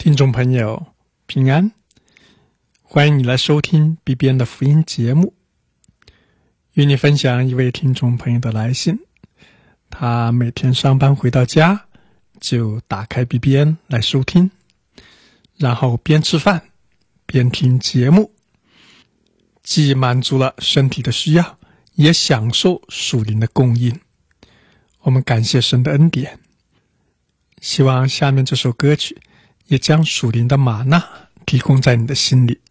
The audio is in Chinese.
听众朋友平安，欢迎你来收听 BBN 的福音节目。与你分享一位听众朋友的来信，他每天上班回到家就打开 BBN 来收听，然后边吃饭边听节目，既满足了身体的需要，也享受属灵的供应。我们感谢神的恩典，希望下面这首歌曲也将属灵的玛纳提供在你的心里。